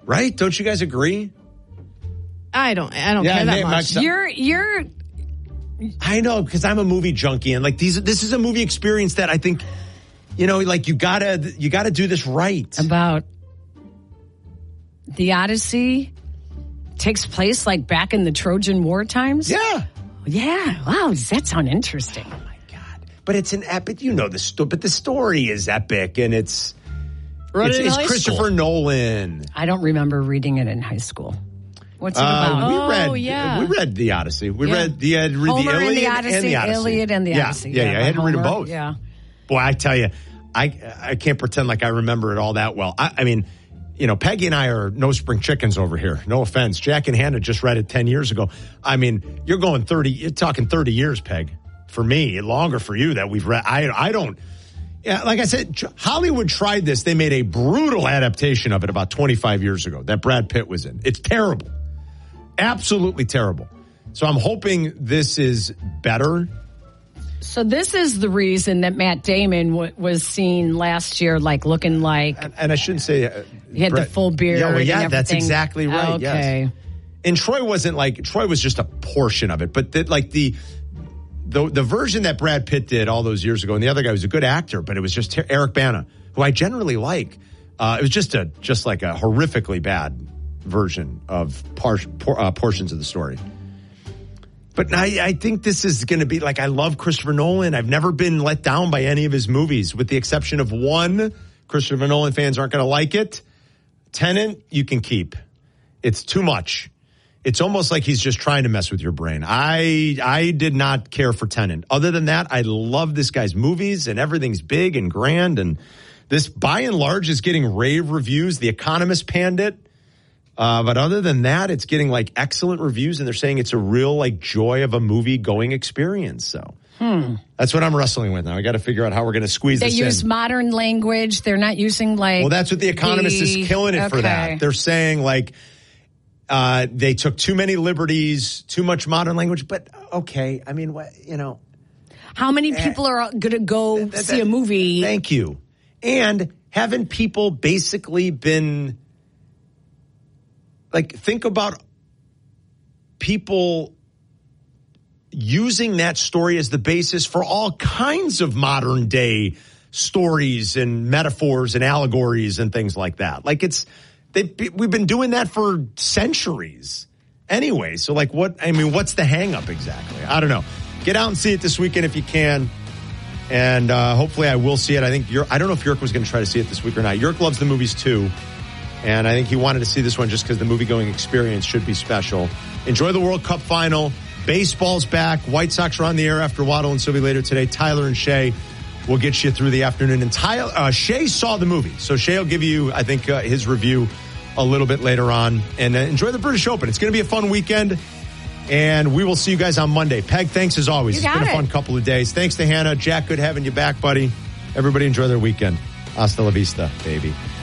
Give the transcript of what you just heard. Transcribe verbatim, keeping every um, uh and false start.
Right? Don't you guys agree? I don't. I don't Yeah, care that Nate, much. Max- You're you're I know, because I'm a movie junkie, and like these, this is a movie experience that I think, you know, like you gotta, you gotta do this right. about the Odyssey takes place like back in the Trojan War times. Yeah. Yeah. Wow. Does that sound interesting? Oh my God! But it's an epic. You know the story, but the story is epic, and it's Wrote it's, it in it's high Christopher school. Nolan. I don't remember reading it in high school. What's it Uh, about? we Oh, read, yeah. we read the Odyssey. We Yeah. read the, uh, read Homer the Iliad and the Odyssey, and the Odyssey. Iliad and the yeah, Odyssey. Yeah, yeah, I had to read them Homer, both. Yeah. Boy, I tell you, I I can't pretend like I remember it all that well. I, I mean, you know, Peggy and I are no spring chickens over here. No offense. Jack and Hannah just read it ten years ago. I mean, you're going thirty, you're talking thirty years, Peg. For me, longer for you that we've read. I I don't. Yeah, like I said, Hollywood tried this. They made a brutal adaptation of it about twenty-five years ago that Brad Pitt was in. It's terrible. Absolutely terrible. So I'm hoping this is better. So this is the reason that Matt Damon w- was seen last year, like looking like And, and I shouldn't say... Uh, he had Brett- the full beard. Yeah, well, yeah, and that's everything. exactly right. Okay. Yes. And Troy wasn't like... Troy was just a portion of it. But the, like the... The, the version that Brad Pitt did all those years ago, and the other guy was a good actor, but it was just Eric Bana, who I generally like. Uh, it was just a just like a horrifically bad version of par, por, uh, portions of the story. But I, I think this is going to be like, I love Christopher Nolan. I've never been let down by any of his movies, with the exception of one. Christopher Nolan fans aren't going to like it. Tenet, you can keep. It's too much. It's almost like he's just trying to mess with your brain. I I did not care for Tenet. Other than that, I love this guy's movies, and everything's big and grand. And this, by and large, is getting rave reviews. The Economist panned it. Uh, but other than that, it's getting like excellent reviews, and they're saying it's a real like joy of a movie going experience. So hmm. that's what I'm wrestling with now. I got to figure out how we're going to squeeze They this use in. modern language. They're not using like. Well, that's what the Economist the, is killing it for. okay. That they're saying like uh, they took too many liberties, too much modern language. But okay, I mean, what you know. How many people are going to go That- that- see a movie? Thank you. And haven't people basically been like, think about people using that story as the basis for all kinds of modern day stories and metaphors and allegories and things like that. Like it's, they we've been doing that for centuries anyway. So like what, I mean, what's the hang up exactly? I don't know. Get out and see it this weekend if you can. And uh, hopefully I will see it. I think Yerk, I don't know if Yerk was going to try to see it this week or not. Yerk loves the movies too. And I think he wanted to see this one just because the movie-going experience should be special. Enjoy the World Cup final. Baseball's back. White Sox are on the air after Waddle and Sylvie later today. Tyler and Shay will get you through the afternoon. And Tyler, uh, Shay saw the movie. So Shay will give you, I think, uh, his review a little bit later on. And uh, enjoy the British Open. It's going to be a fun weekend. And we will see you guys on Monday. Peg, thanks as always. You It's got been a it. fun couple of days. Thanks to Hannah. Jack, good having you back, buddy. Everybody enjoy their weekend. Hasta la vista, baby.